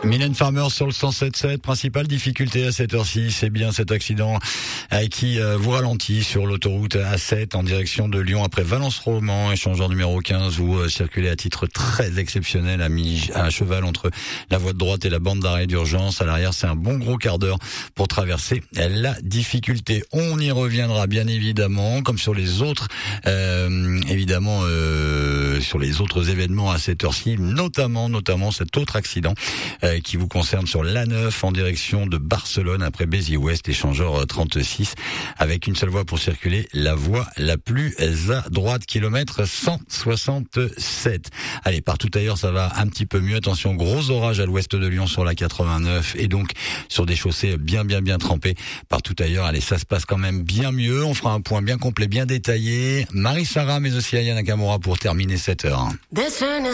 Mylène Farmer sur le 107.7, principale difficulté à cette heure-ci, c'est bien cet accident qui vous ralentit sur l'autoroute A7 en direction de Lyon après Valence-Roman, échangeur numéro 15, vous circulez à titre très exceptionnel à cheval entre la voie de droite et la bande d'arrêt d'urgence. À l'arrière, c'est un bon gros quart d'heure pour traverser la difficulté. On y reviendra bien évidemment, comme sur les autres, sur les autres événements à cette heure-ci, notamment cet autre accident qui vous concerne sur l'A9 en direction de Barcelone après Béziers-Ouest, échangeur 36, avec une seule voie pour circuler, la voie la plus à droite, kilomètre 167. Allez, partout ailleurs ça va un petit peu mieux. Attention, gros orage à l'ouest de Lyon sur la 89 et donc sur des chaussées bien trempées. Partout ailleurs, allez, ça se passe quand même bien mieux. On fera un point bien complet, bien détaillé. Marie Sarah, mais aussi Aya Nakamura pour terminer cette heure.